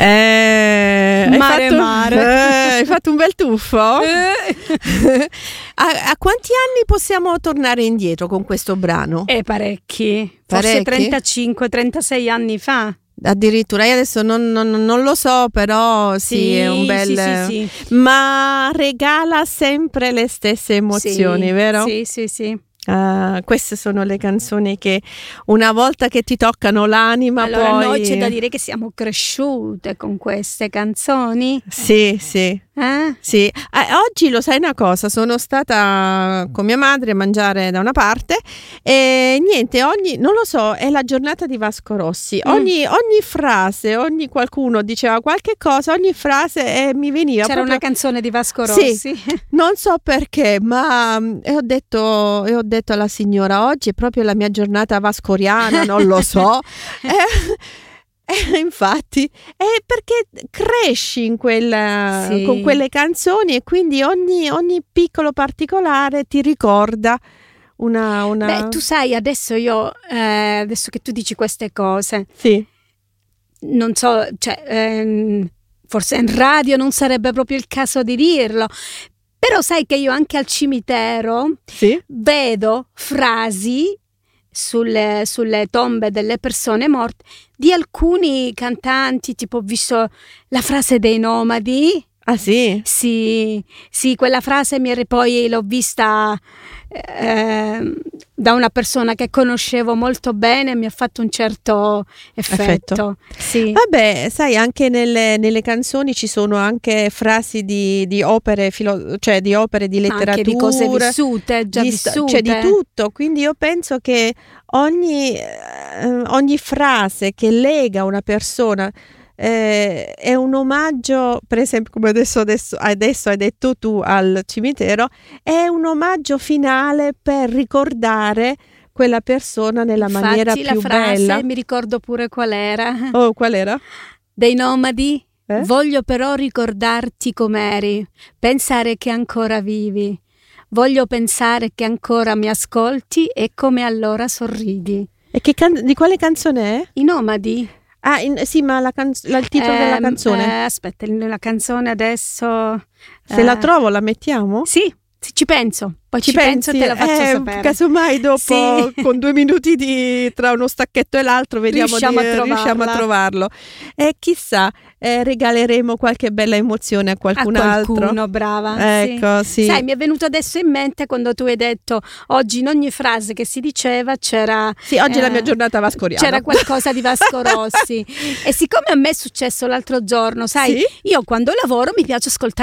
Hai fatto un bel tuffo? A quanti anni possiamo tornare indietro con questo brano? Parecchi. Forse 35-36 anni fa. Addirittura, io adesso non lo so, però sì, è un bel... Sì. Ma regala sempre le stesse emozioni, vero? Sì. Queste sono le canzoni che una volta che ti toccano l'anima, allora, poi... noi c'è da dire che siamo cresciute con queste canzoni. Sì. Sì. Oggi lo sai una cosa, sono stata con mia madre a mangiare da una parte e niente, non lo so, è la giornata di Vasco Rossi. Ogni frase, qualcuno diceva qualche cosa, ogni frase mi veniva c'era proprio... una canzone di Vasco Rossi. Sì, non so perché, ma ho detto alla signora, oggi è proprio la mia giornata vascoriana, non lo so. Infatti è perché cresci in con quelle canzoni e quindi ogni piccolo particolare ti ricorda una... Beh, tu sai, adesso che tu dici queste cose, sì, non so, forse in radio non sarebbe proprio il caso di dirlo, però sai che io anche al cimitero vedo frasi sulle tombe delle persone morte di alcuni cantanti, tipo ho visto la frase dei Nomadi. Ah sì? Sì, quella frase poi l'ho vista da una persona che conoscevo molto bene e mi ha fatto un certo effetto. Sì. Vabbè, sai, anche nelle canzoni ci sono anche frasi di opere, cioè di opere di letteratura, anche di cose vissute, già vissute. Cioè di tutto, quindi io penso che ogni frase che lega una persona è un omaggio, per esempio come adesso hai detto tu al cimitero, è un omaggio finale per ricordare quella persona nella maniera più la frase, bella. Mi ricordo pure qual era. Oh, qual era? Dei Nomadi. Voglio però ricordarti com'eri, pensare che ancora vivi. Voglio pensare che ancora mi ascolti e come allora sorridi. E di quale canzone è? I Nomadi. Sì, ma il titolo della canzone? Aspetta, la canzone adesso... Se la trovo la mettiamo? Sì, ci penso. Poi ci penso e te la faccio sapere. Casomai dopo, con 2 minuti tra uno stacchetto e l'altro, vediamo riusciamo a trovarlo. E chissà, regaleremo qualche bella emozione a qualcun altro. Brava. Ecco, sì. Sai, mi è venuto adesso in mente quando tu hai detto oggi in ogni frase che si diceva c'era... Sì, oggi è la mia giornata vascoriana. C'era qualcosa di Vasco Rossi. E siccome a me è successo l'altro giorno, sai, io quando lavoro mi piace ascoltare